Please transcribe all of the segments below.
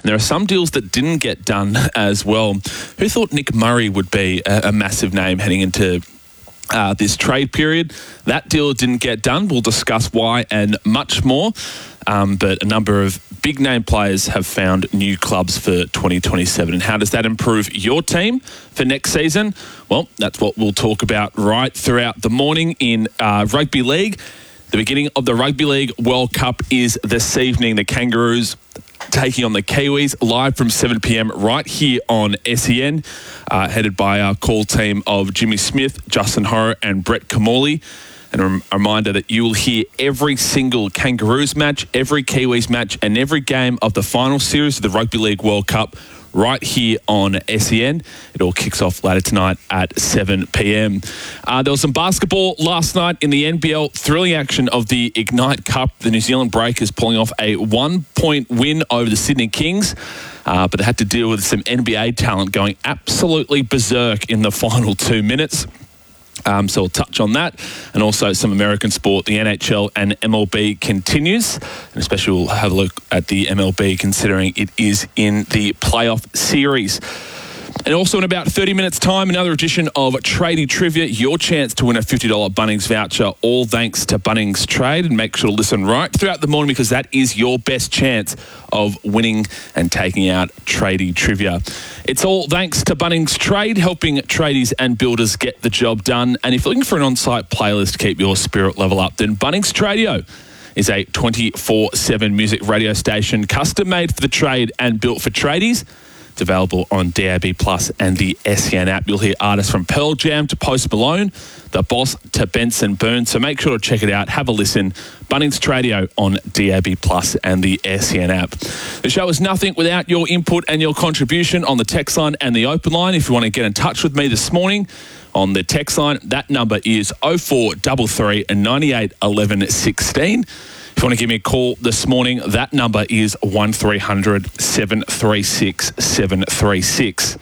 there are some deals that didn't get done as well. Who thought Nick Murray would be a massive name heading into this trade period? That deal didn't get done. We'll discuss why and much more. But a number of big name players have found new clubs for 2027. And how does that improve your team for next season? Well, that's what we'll talk about right throughout the morning in Rugby League. The beginning of the Rugby League World Cup is this evening. The Kangaroos taking on the Kiwis live from 7 p.m. right here on SEN, headed by our call team of Jimmy Smith, Justin Horror and Brett Kamali. And a reminder that you will hear every single Kangaroos match, every Kiwis match and every game of the final series of the Rugby League World Cup right here on SEN. It all kicks off later tonight at 7 p.m. There was some basketball last night in the NBL. Thrilling action of the Ignite Cup. The New Zealand Breakers pulling off a 1-point win over the Sydney Kings. But they had to deal with some NBA talent going absolutely berserk in the final 2 minutes. So we'll touch on that, and also some American sport. The NHL and MLB continues, and especially we'll have a look at the MLB considering it is in the playoff series. And also in about 30 minutes' time, another edition of Tradie Trivia, your chance to win a $50 Bunnings voucher, all thanks to Bunnings Trade. And make sure to listen right throughout the morning because that is your best chance of winning and taking out Tradie Trivia. It's all thanks to Bunnings Trade, helping tradies and builders get the job done. And if you're looking for an on-site playlist to keep your spirit level up, then Bunnings Tradio is a 24/7 music radio station custom made for the trade and built for tradies. It's available on DAB Plus and the SEN app. You'll hear artists from Pearl Jam to Post Malone, The Boss to Benson Burns. So make sure to check it out. Have a listen. Bunnings Tradio on DAB Plus and the SEN app. The show is nothing without your input and your contribution on the text line and the open line. If you want to get in touch with me this morning on the text line, that number is 0433 98 11 16. If you want to give me a call this morning, that number is 1300 736 736.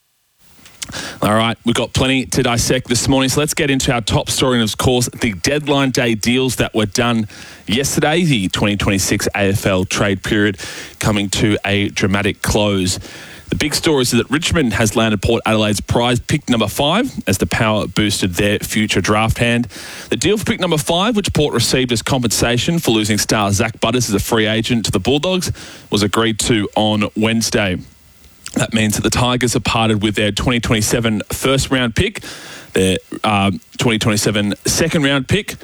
All right, we've got plenty to dissect this morning, so let's get into our top story, and of course, the deadline day deals that were done yesterday, the 2026 AFL trade period coming to a dramatic close. The big story is that Richmond has landed Port Adelaide's prize pick number 5 as the Power boosted their future draft hand. The deal for pick number 5, which Port received as compensation for losing star Zach Butters as a free agent to the Bulldogs, was agreed to on Wednesday. That means that the Tigers have parted with their 2027 first-round pick, their 2027 second-round pick,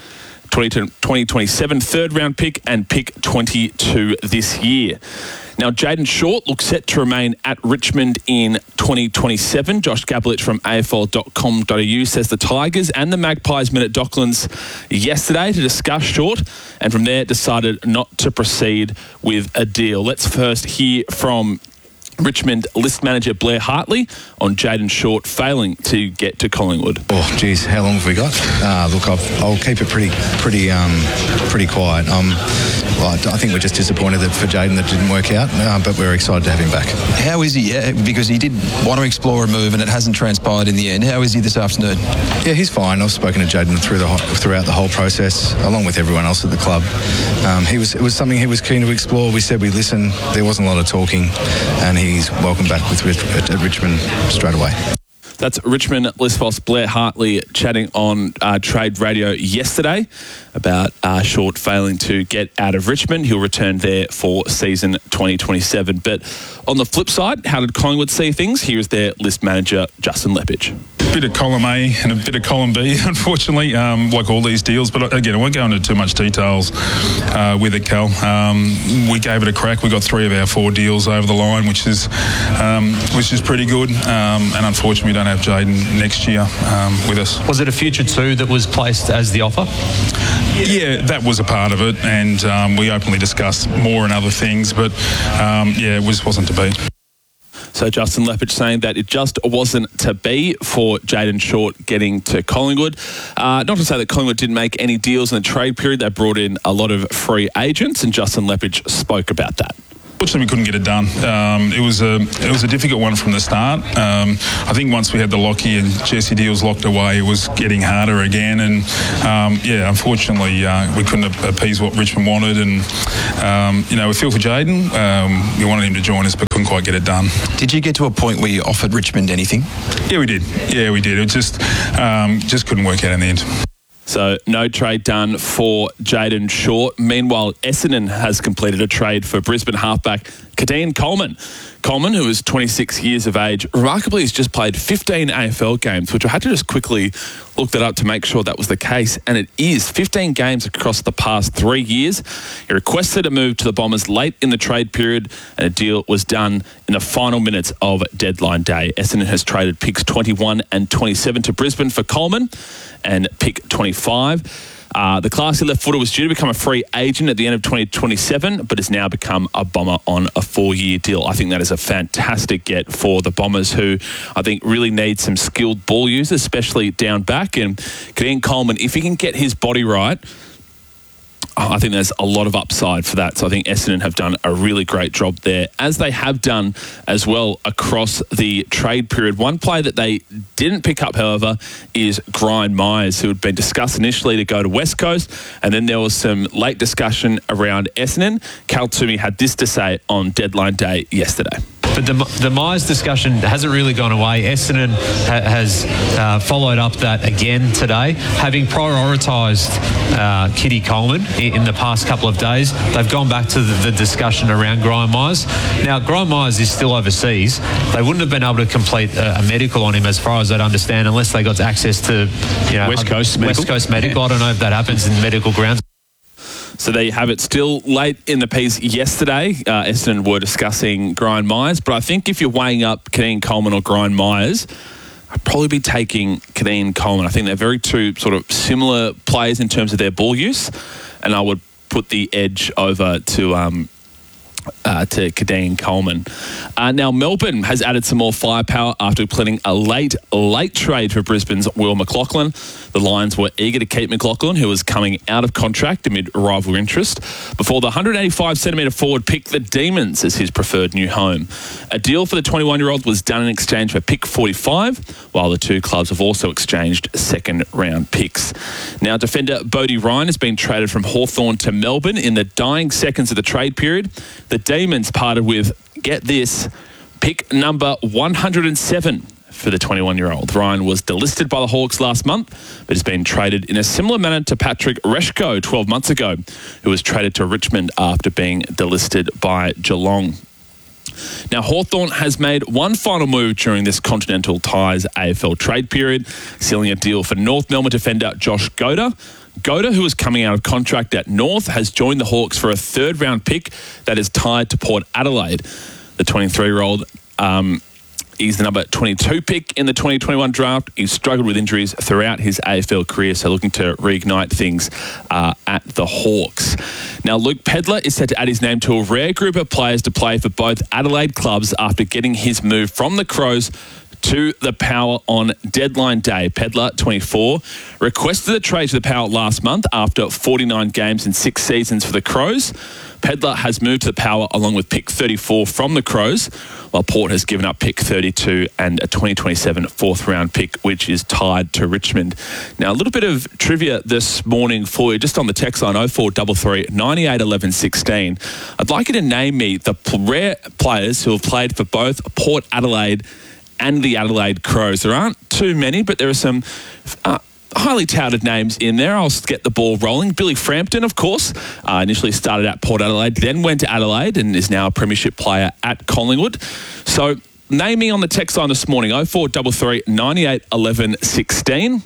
2027 third-round pick, and pick 22 this year. Now, Jayden Short looks set to remain at Richmond in 2027. Josh Gabelich from AFL.com.au says the Tigers and the Magpies met at Docklands yesterday to discuss Short, and from there decided not to proceed with a deal. Let's first hear from Richmond list manager Blair Hartley on Jayden Short failing to get to Collingwood. Oh, geez, how long have we got? Look, I'll keep it pretty quiet. I think we're just disappointed that for Jayden that didn't work out, but we're excited to have him back. How is he? Because he did want to explore a move and it hasn't transpired in the end. How is he this afternoon? Yeah, he's fine. I've spoken to Jayden throughout the whole process, along with everyone else at the club. It was something he was keen to explore. We said we'd listen. There wasn't a lot of talking, and he's welcome back at Richmond straight away. That's Richmond list boss Blair Hartley chatting on Trade Radio yesterday about Short failing to get out of Richmond. He'll return there for season 2027. But on the flip side, how did Collingwood see things? Here's their list manager, Justin Lepage. A bit of column A and a bit of column B, unfortunately, like all these deals. But again, I won't go into too much details with it, Cal. We gave it a crack. We got 3 of our 4 deals over the line, which is pretty good. And unfortunately, we don't have Jayden next year with us. Was it a future 2 that was placed as the offer? Yeah, that was a part of it, and we openly discussed more and other things. But it wasn't to be. So Justin Lepage saying that it just wasn't to be for Jayden Short getting to Collingwood. Not to say that Collingwood didn't make any deals in the trade period. They brought in a lot of free agents, and Justin Lepage spoke about that. Fortunately, we couldn't get it done. It was a difficult one from the start. I think once we had the Lockie and Jesse deals locked away, it was getting harder again. And unfortunately, we couldn't appease what Richmond wanted. And we feel for Jayden. We wanted him to join us, but couldn't quite get it done. Did you get to a point where you offered Richmond anything? Yeah, we did. It just couldn't work out in the end. So no trade done for Jayden Short. Meanwhile, Essendon has completed a trade for Brisbane halfback Kadeem Coleman. Coleman, who is 26 years of age, remarkably has just played 15 AFL games, which I had to just quickly look that up to make sure that was the case. And it is 15 games across the past 3 years. He requested a move to the Bombers late in the trade period, and a deal was done in the final minutes of deadline day. Essendon has traded picks 21 and 27 to Brisbane for Coleman, and pick 25. The classy left footer was due to become a free agent at the end of 2027, but has now become a Bomber on a 4-year deal. I think that is a fantastic get for the Bombers, who I think really need some skilled ball users, especially down back. And Kadeem Coleman, if he can get his body right, I think there's a lot of upside for that. So I think Essendon have done a really great job there, as they have done as well across the trade period. One player that they didn't pick up, however, is Brian Myers, who had been discussed initially to go to West Coast, and then there was some late discussion around Essendon. Cal Toomey had this to say on deadline day yesterday. But the Myers discussion hasn't really gone away. Essendon has followed up that again today, having prioritised Kitty Coleman in the past couple of days. They've gone back to the discussion around Brian Myers. Now, Brian Myers is still overseas. They wouldn't have been able to complete a medical on him, as far as I'd understand, unless they got access to West Coast Medical. I don't know if that happens in medical grounds. So there you have it. Still late in the piece yesterday, Essendon were discussing Brian Myers, but I think if you're weighing up Kadeem Coleman or Brian Myers, I'd probably be taking Kadeem Coleman. I think they're very two sort of similar players in terms of their ball use, and I would put the edge over to Kadeem Coleman. Now, Melbourne has added some more firepower after completing a late trade for Brisbane's Will McLachlan. The Lions were eager to keep McLachlan, who was coming out of contract amid rival interest, before the 185cm forward picked the Demons as his preferred new home. A deal for the 21-year-old was done in exchange for pick 45, while the two clubs have also exchanged second-round picks. Now, defender Bodie Ryan has been traded from Hawthorn to Melbourne in the dying seconds of the trade period. The Demons parted with, get this, pick number 107 for the 21-year-old. Ryan was delisted by the Hawks last month, but has been traded in a similar manner to Patrick Reshko 12 months ago, who was traded to Richmond after being delisted by Geelong. Now, Hawthorn has made one final move during this Continental Ties AFL trade period, sealing a deal for North Melbourne defender Josh Goda. Goda, who is coming out of contract at North, has joined the Hawks for a third-round pick that is tied to Port Adelaide. The 23-year-old is the number 22 pick in the 2021 draft. He's struggled with injuries throughout his AFL career, so looking to reignite things at the Hawks. Now, Luke Pedlar is set to add his name to a rare group of players to play for both Adelaide clubs after getting his move from the Crows to the Power on deadline day. Pedlar, 24, requested a trade to the Power last month after 49 games in 6 seasons for the Crows. Pedlar has moved to the Power along with pick 34 from the Crows, while Port has given up pick 32 and a 2027 fourth-round pick, which is tied to Richmond. Now, a little bit of trivia this morning for you, just on the text line 0433 98 11 16. I'd like you to name me the rare players who have played for both Port Adelaide and the Adelaide Crows. There aren't too many, but there are some highly touted names in there. I'll get the ball rolling. Billy Frampton, of course, initially started at Port Adelaide, then went to Adelaide and is now a premiership player at Collingwood. So name me on the text line this morning, 0433 98 11 16.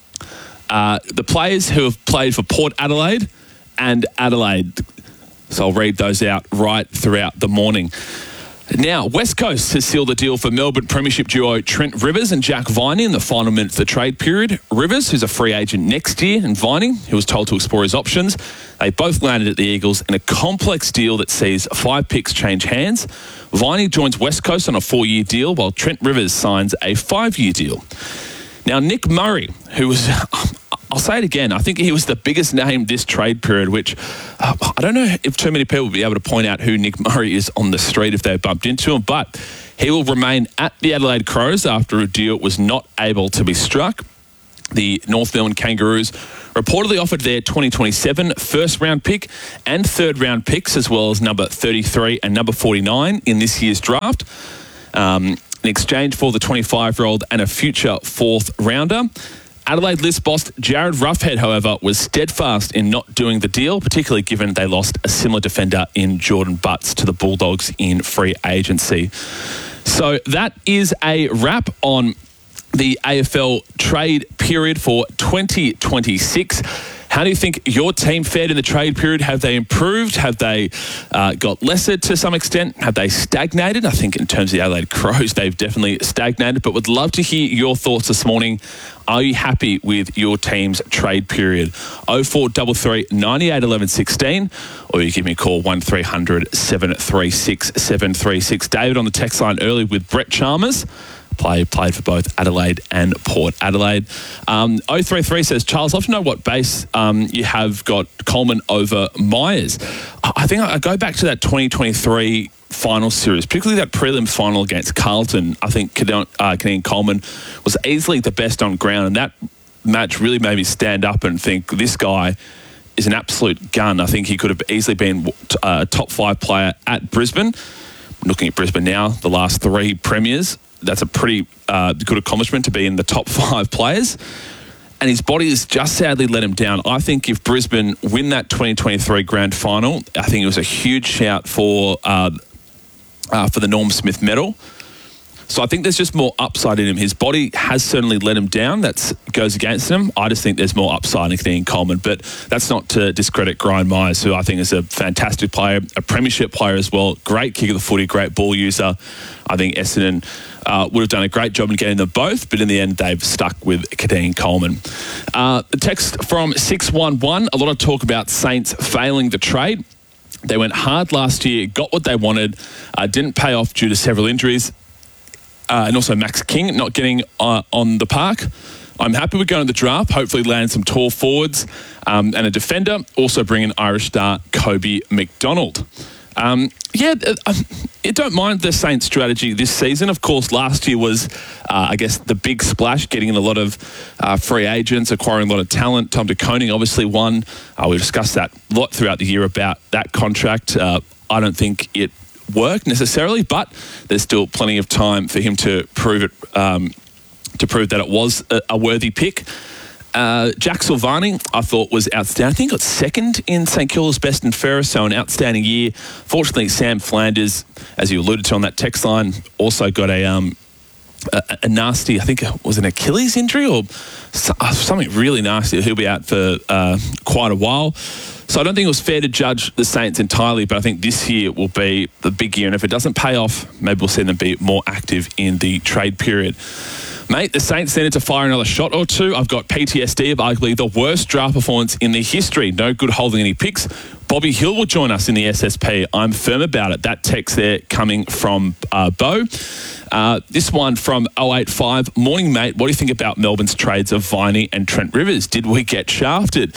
The players who have played for Port Adelaide and Adelaide. So I'll read those out right throughout the morning. Now, West Coast has sealed a deal for Melbourne Premiership duo Trent Rivers and Jack Viney in the final minutes of the trade period. Rivers, who's a free agent next year, and Viney, who was told to explore his options. They both landed at the Eagles in a complex deal that sees 5 picks change hands. Viney joins West Coast on a 4-year deal, while Trent Rivers signs a 5-year deal. Now, Nick Murray, who was I'll say it again. I think he was the biggest name this trade period, which I don't know if too many people will be able to point out who Nick Murray is on the street if they bumped into him, but he will remain at the Adelaide Crows after a deal was not able to be struck. The North Melbourne Kangaroos reportedly offered their 2027 first-round pick and third-round picks, as well as number 33 and number 49 in this year's draft, in exchange for the 25-year-old and a future fourth-rounder. Adelaide list boss Jared Roughead, however, was steadfast in not doing the deal, particularly given they lost a similar defender in Jordan Butts to the Bulldogs in free agency. So that is a wrap on the AFL trade period for 2026. How do you think your team fared in the trade period? Have they improved? Have they got lesser to some extent? Have they stagnated? I think in terms of the Adelaide Crows, they've definitely stagnated, but would love to hear your thoughts this morning. Are you happy with your team's trade period? 0433 98 11 16, or you give me a call 1300 736 736. David on the text line early with Brett Chalmers. Played for both Adelaide and Port Adelaide. 033 says, Charles, I'd love to know what base you have got Coleman over Myers. I think I go back to that 2023 final series, particularly that prelim final against Carlton. I think Keanean Coleman was easily the best on ground, and that match really made me stand up and think this guy is an absolute gun. I think he could have easily been a top 5 player at Brisbane. Looking at Brisbane now, the last 3 premiers, that's a pretty good accomplishment to be in the top 5 players. And his body has just sadly let him down. I think if Brisbane win that 2023 grand final, I think it was a huge shout for the Norm Smith medal. So I think there's just more upside in him. His body has certainly let him down. That goes against him. I just think there's more upside in Keanean Coleman. But that's not to discredit Brian Myers, who I think is a fantastic player, a premiership player as well. Great kick of the footy, great ball user. I think Essendon would have done a great job in getting them both, but in the end, they've stuck with Keanean Coleman. The text from 611, a lot of talk about Saints failing the trade. They went hard last year, got what they wanted, didn't pay off due to several injuries. And also Max King not getting on the park. I'm happy with going to the draft, hopefully land some tall forwards and a defender, also bring in Irish star Kobe McDonald. I don't mind the Saints strategy this season. Of course, last year was, I guess, the big splash, getting in a lot of free agents, acquiring a lot of talent. Tom De Koning obviously won. We discussed that a lot throughout the year about that contract. I don't think it work necessarily, but there's still plenty of time for him to prove it, to prove that it was a worthy pick. Jack Silvani, I thought, was outstanding. I think he got second in St Kilda's best and fairest, so an outstanding year. Fortunately, Sam Flanders, as you alluded to on that text line, also got a nasty, I think it was an Achilles injury or something really nasty. He'll be out for quite a while. So I don't think it was fair to judge the Saints entirely, but I think this year will be the big year. And if it doesn't pay off, maybe we'll see them be more active in the trade period. Mate, the Saints needed to fire another shot or two. I've got PTSD of arguably the worst draft performance in their history. No good holding any picks. Bobby Hill will join us in the SSP. I'm firm about it. That text there coming from Bo. This one from 085. Morning, mate. What do you think about Melbourne's trades of Viney and Trent Rivers? Did we get shafted?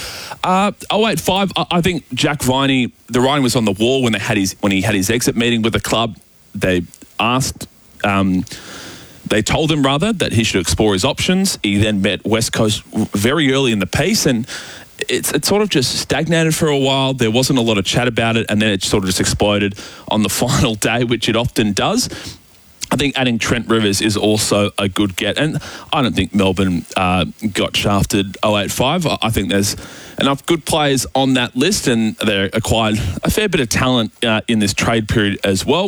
085. I think Jack Viney, the writing was on the wall when he had his exit meeting with the club. They asked. They told him, rather, that he should explore his options. He then met West Coast very early in the piece, and it sort of just stagnated for a while. There wasn't a lot of chat about it, and then it sort of just exploded on the final day, which it often does. I think adding Trent Rivers is also a good get, and I don't think Melbourne got shafted 085. I think there's enough good players on that list, and they acquired a fair bit of talent in this trade period as well.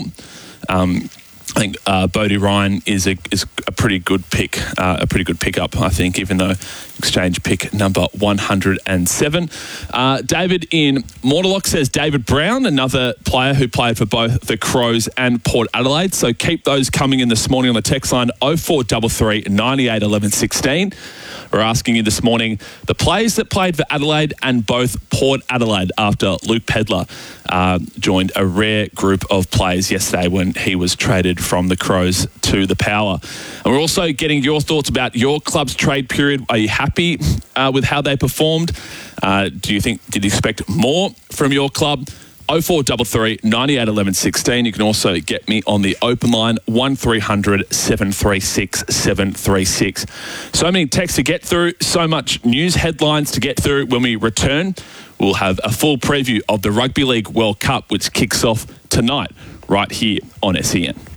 I think Bodie Ryan is a pretty good pick, a pretty good pickup, I think, even though exchange pick number 107. David in Mortalock says David Brown, another player who played for both the Crows and Port Adelaide. So keep those coming in this morning on the text line 0433 98 11 16. We're asking you this morning the players that played for Adelaide and both Port Adelaide after Luke Pedlar joined a rare group of players yesterday when he was traded from from the Crows to the Power. And we're also getting your thoughts about your club's trade period. Are you happy with how they performed? Did you expect more from your club? 0433 98 11 16. You can also get me on the open line 1300 736 736. So many texts to get through, so much news headlines to get through. When we return, we'll have a full preview of the Rugby League World Cup, which kicks off tonight right here on SEN.